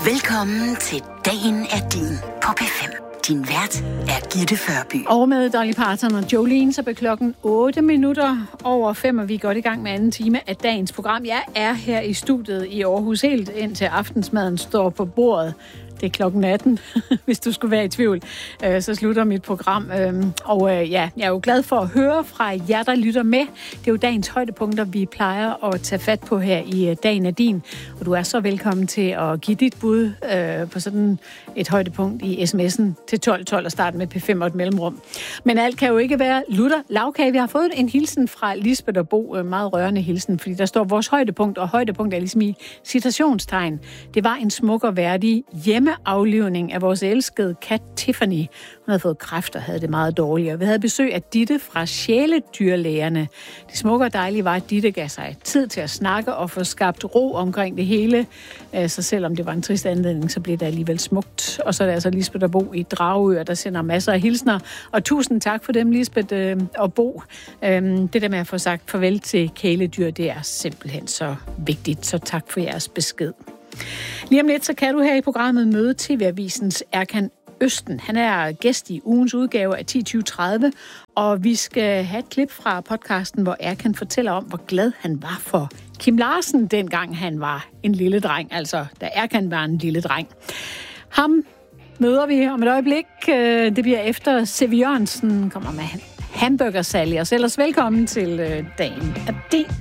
Velkommen til Dagen er din på P5. Din vært er Gitte Førby. Og med Dolly Parton og Jolene, så blev klokken 8:08, og vi er godt i gang med anden time af dagens program. Jeg er her i studiet i Aarhus helt indtil aftensmaden står på bordet. Det er klokken 18, hvis du skulle være i tvivl. Så slutter mit program. Jeg er jo glad for at høre fra jer, der lytter med. Det er jo dagens højdepunkter, vi plejer at tage fat på her i Dagen er din. Og du er så velkommen til at give dit bud på sådan et højdepunkt i sms'en til 1212 og starte med P5 og et mellemrum. Men alt kan jo ikke være lutter lavkage. Vi har fået en hilsen fra Lisbeth og Bo, meget rørende hilsen, fordi der står vores højdepunkt, og højdepunkt er ligesom i citationstegn. Det var en smuk og værdig hjemmeaflivning af vores elskede kat Tiffany. Hun havde fået kræft og havde det meget dårligt. Vi havde besøg af Ditte fra Sjæledyrlægerne. Det smukke og dejlige var, at Ditte gav sig tid til at snakke og få skabt ro omkring det hele. Så selvom det var en trist anledning, så blev det alligevel smukt. Og så er der altså Lisbeth og Bo i Dragør, der sender masser af hilsner. Og tusind tak for dem, Lisbeth og Bo. Det der med at få sagt farvel til kæledyr, det er simpelthen så vigtigt. Så tak for jeres besked. Lige om lidt, så kan du her i programmet møde TV-avisens Erkan Østen. Han er gæst i ugens udgave af 10.20.30, og vi skal have et klip fra podcasten, hvor Erkan fortæller om, hvor glad han var for Kim Larsen, dengang han var en lille dreng, altså da Erkan var en lille dreng. Ham møder vi om et øjeblik. Det bliver efter C.V. Jørgensen kommer med hamburgersalg. Og ellers velkommen til Dagen er din.